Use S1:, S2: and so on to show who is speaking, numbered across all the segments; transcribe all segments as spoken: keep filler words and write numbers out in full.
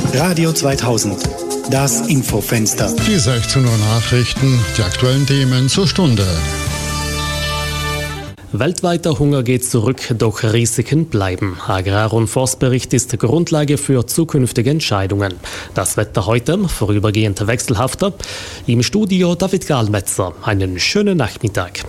S1: Radio zweitausend, das Infofenster.
S2: Die sechzehn Uhr Nachrichten, die aktuellen Themen zur Stunde.
S3: Weltweiter Hunger geht zurück, doch Risiken bleiben. Agrar- und Forstbericht ist Grundlage für zukünftige Entscheidungen. Das Wetter heute vorübergehend wechselhafter. Im Studio David Gahlmetzer. Einen schönen Nachmittag.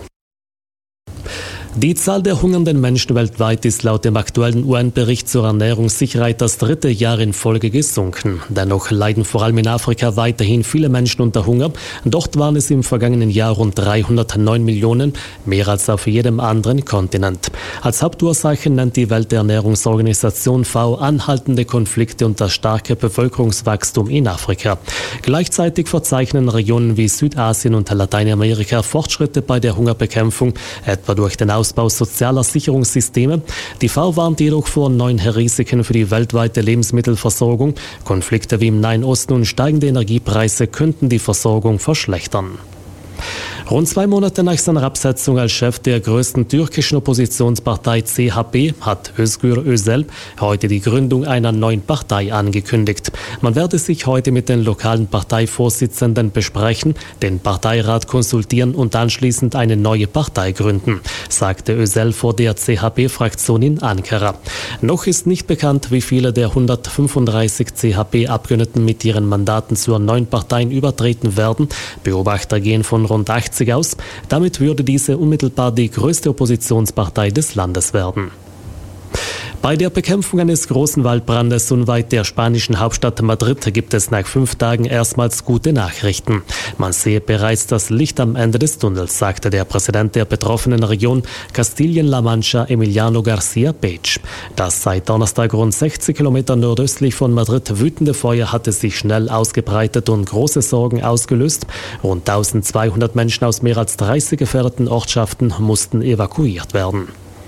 S3: Die Zahl der hungernden Menschen weltweit ist laut dem aktuellen U N-Bericht zur Ernährungssicherheit das dritte Jahr in Folge gesunken. Dennoch leiden vor allem in Afrika weiterhin viele Menschen unter Hunger. Dort waren es im vergangenen Jahr rund dreihundertneun Millionen, mehr als auf jedem anderen Kontinent. Als Hauptursache nennt die Welternährungsorganisation F A O anhaltende Konflikte und das starke Bevölkerungswachstum in Afrika. Gleichzeitig verzeichnen Regionen wie Südasien und Lateinamerika Fortschritte bei der Hungerbekämpfung, etwa durch den Ausbau sozialer Sicherungssysteme. Die F A O warnt jedoch vor neuen Risiken für die weltweite Lebensmittelversorgung. Konflikte wie im Nahen Osten und steigende Energiepreise könnten die Versorgung verschlechtern. Rund zwei Monate nach seiner Absetzung als Chef der größten türkischen Oppositionspartei C H P hat Özgür Özel heute die Gründung einer neuen Partei angekündigt. Man werde sich heute mit den lokalen Parteivorsitzenden besprechen, den Parteirat konsultieren und anschließend eine neue Partei gründen, sagte Özel vor der C H P-Fraktion in Ankara. Noch ist nicht bekannt, wie viele der hundertfünfunddreißig C H P-Abgeordneten mit ihren Mandaten zur neuen Partei übertreten werden. Beobachter gehen von rund achtzig aus. Damit würde diese unmittelbar die größte Oppositionspartei des Landes werden. Bei der Bekämpfung eines großen Waldbrandes unweit der spanischen Hauptstadt Madrid gibt es nach fünf Tagen erstmals gute Nachrichten. Man sehe bereits das Licht am Ende des Tunnels, sagte der Präsident der betroffenen Region Kastilien-La Mancha, Emiliano García Page. Das seit Donnerstag rund sechzig Kilometer nordöstlich von Madrid wütende Feuer hatte sich schnell ausgebreitet und große Sorgen ausgelöst. Rund eintausendzweihundert Menschen aus mehr als dreißig gefährdeten Ortschaften mussten evakuiert werden.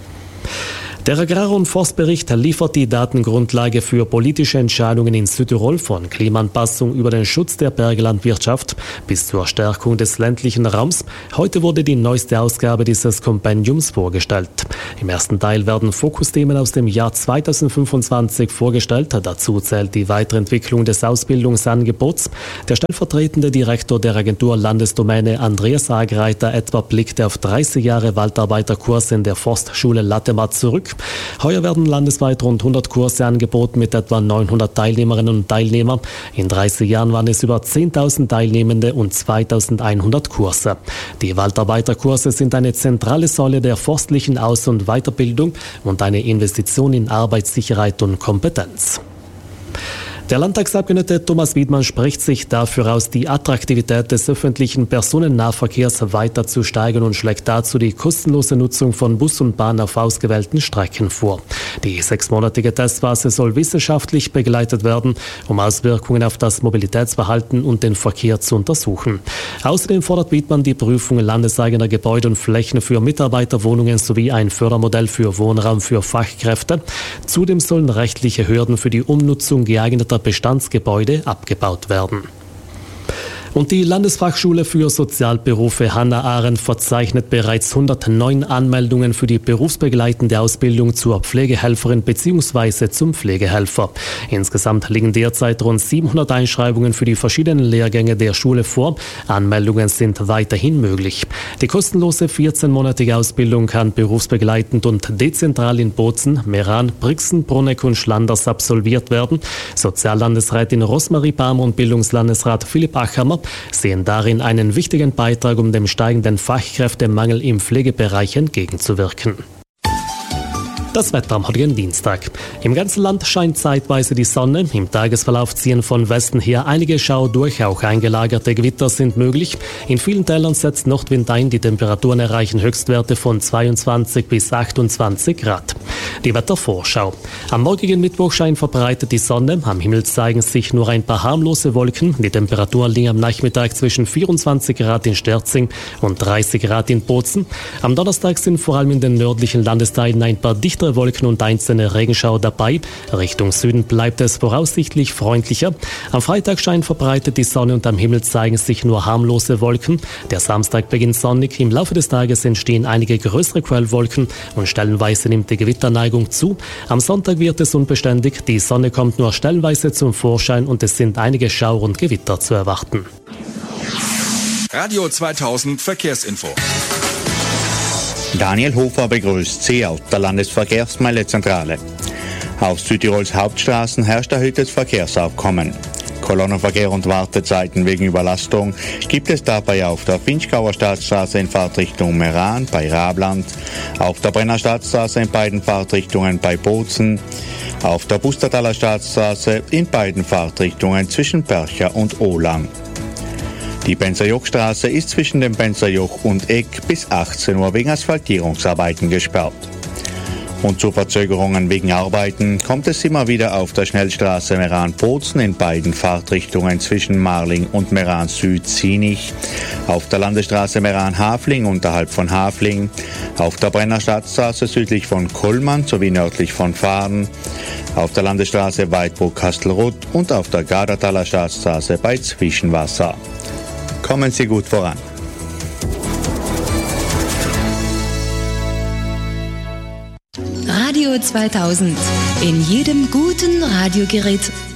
S3: Der Agrar- und Forstbericht liefert die Datengrundlage für politische Entscheidungen in Südtirol von Klimaanpassung über den Schutz der Berglandwirtschaft bis zur Stärkung des ländlichen Raums. Heute wurde die neueste Ausgabe dieses Kompendiums vorgestellt. Im ersten Teil werden Fokusthemen aus dem Jahr zweitausendfünfundzwanzig vorgestellt. Dazu zählt die Weiterentwicklung des Ausbildungsangebots. Der stellvertretende Direktor der Agentur Landesdomäne Andreas Agreiter etwa blickte auf dreißig Jahre Waldarbeiterkurs in der Forstschule Latemat zurück. Heuer werden landesweit rund hundert Kurse angeboten mit etwa neunhundert Teilnehmerinnen und Teilnehmern. In dreißig Jahren waren es über zehntausend Teilnehmende und zweitausendeinhundert Kurse. Die Waldarbeiterkurse sind eine zentrale Säule der forstlichen Aus- und Weiterbildung und eine Investition in Arbeitssicherheit und Kompetenz. Der Landtagsabgeordnete Thomas Wiedmann spricht sich dafür aus, die Attraktivität des öffentlichen Personennahverkehrs weiter zu steigern und schlägt dazu die kostenlose Nutzung von Bus und Bahn auf ausgewählten Strecken vor. Die sechsmonatige Testphase soll wissenschaftlich begleitet werden, um Auswirkungen auf das Mobilitätsverhalten und den Verkehr zu untersuchen. Außerdem fordert Wiedmann die Prüfung landeseigener Gebäude und Flächen für Mitarbeiterwohnungen sowie ein Fördermodell für Wohnraum für Fachkräfte. Zudem sollen rechtliche Hürden für die Umnutzung geeigneter Bestandsgebäude abgebaut werden. Und die Landesfachschule für Sozialberufe Hannah Arendt verzeichnet bereits hundertneun Anmeldungen für die berufsbegleitende Ausbildung zur Pflegehelferin bzw. zum Pflegehelfer. Insgesamt liegen derzeit rund siebenhundert Einschreibungen für die verschiedenen Lehrgänge der Schule vor. Anmeldungen sind weiterhin möglich. Die kostenlose vierzehnmonatige Ausbildung kann berufsbegleitend und dezentral in Bozen, Meran, Brixen, Bruneck und Schlanders absolviert werden. Soziallandesrätin Rosmarie Palmer und Bildungslandesrat Philipp Achammer sehen darin einen wichtigen Beitrag, um dem steigenden Fachkräftemangel im Pflegebereich entgegenzuwirken. Das Wetter am heutigen Dienstag. Im ganzen Land scheint zeitweise die Sonne. Im Tagesverlauf ziehen von Westen her einige Schauer durch. Auch eingelagerte Gewitter sind möglich. In vielen Tälern setzt Nordwind ein. Die Temperaturen erreichen Höchstwerte von zweiundzwanzig bis achtundzwanzig Grad. Die Wettervorschau. Am morgigen Mittwoch scheint verbreitet die Sonne. Am Himmel zeigen sich nur ein paar harmlose Wolken. Die Temperaturen liegen am Nachmittag zwischen vierundzwanzig Grad in Sterzing und dreißig Grad in Bozen. Am Donnerstag sind vor allem in den nördlichen Landesteilen ein paar dichte leichtere Wolken und einzelne Regenschauer dabei. Richtung Süden bleibt es voraussichtlich freundlicher. Am Freitag scheint verbreitet die Sonne und am Himmel zeigen sich nur harmlose Wolken. Der Samstag beginnt sonnig. Im Laufe des Tages entstehen einige größere Quellwolken und stellenweise nimmt die Gewitterneigung zu. Am Sonntag wird es unbeständig. Die Sonne kommt nur stellenweise zum Vorschein und es sind einige Schauer und Gewitter zu erwarten.
S4: Radio zweitausend Verkehrsinfo.
S5: Daniel Hofer begrüßt Sie aus der Landesverkehrsmeldezentrale. Auf Südtirols Hauptstraßen herrscht erhöhtes Verkehrsaufkommen. Kolonnenverkehr und Wartezeiten wegen Überlastung gibt es dabei auf der Vinschgauer Staatsstraße in Fahrtrichtung Meran bei Rabland, auf der Brenner Staatsstraße in beiden Fahrtrichtungen bei Bozen, auf der Bustertaler Staatsstraße in beiden Fahrtrichtungen zwischen Percha und Olang. Die Benserjochstraße ist zwischen dem Benserjoch und Eck bis achtzehn Uhr wegen Asphaltierungsarbeiten gesperrt. Und zu Verzögerungen wegen Arbeiten kommt es immer wieder auf der Schnellstraße Meran-Bozen in beiden Fahrtrichtungen zwischen Marling und Meran-Süd-Zienig, auf der Landesstraße Meran-Hafling unterhalb von Hafling, auf der Brenner Stadtstraße südlich von Kullmann sowie nördlich von Fahren, auf der Landesstraße Weidburg-Kastelruth und auf der Gardertaler Staatsstraße bei Zwischenwasser. Kommen Sie gut voran.
S6: Radio zweitausend. In jedem guten Radiogerät